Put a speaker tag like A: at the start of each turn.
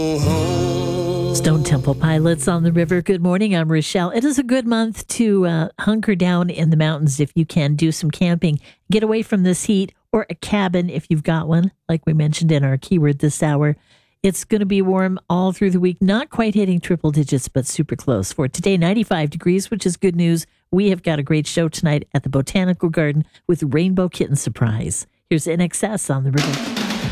A: Stone Temple Pilots on the river. Good morning. I'm Rochelle. It is a good month to hunker down in the mountains if you can, do some camping, get away from this heat, or a cabin if you've got one, like we mentioned in our keyword this hour. It's going to be warm all through the week, not quite hitting triple digits, but super close. For today, 95 degrees, which is good news. We have got a great show tonight at the Botanical Garden with Rainbow Kitten Surprise. Here's INXS on the river.